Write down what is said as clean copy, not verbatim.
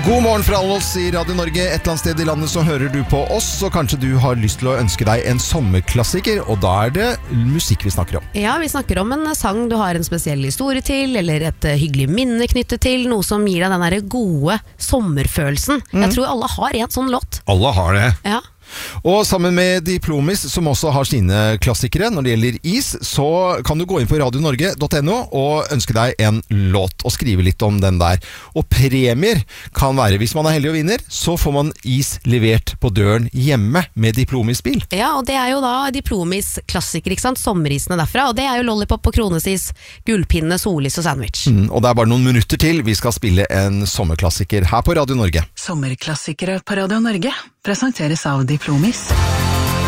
God morgen fra alle oss i Radio Norge. Et eller annet sted i landet så hører du på oss, og kanskje du har lyst til å ønske deg en sommerklassiker, og da er det musikk vi snakker om. Ja, vi snakker om en sang du har en spesiell historie til, eller et hyggelig minne knyttet til, noe som gir deg den der gode sommerfølelsen. Jeg tror alle har en sånn låt. Alle har det. Ja. Og sammen med Diplomis, som også har sine klassikere når det gjelder is, så kan du gå inn på radionorge.no og ønske deg en låt og skrive litt om den der. Og premier kan være, hvis man er heldig og vinner, så får man is levert på døren hjemme med Diplomis-bil. Ja, og det er jo da Diplomis klassiker, ikke sant? Sommerisene derfra, og det er jo Lollipop og Kronesis, Gullpinne, Solis og Sandwich. Og det er bare noen minutter til vi skal spille en sommerklassiker her på Radio Norge. Sommerklassikere på Radio Norge presenteres av Diplomis.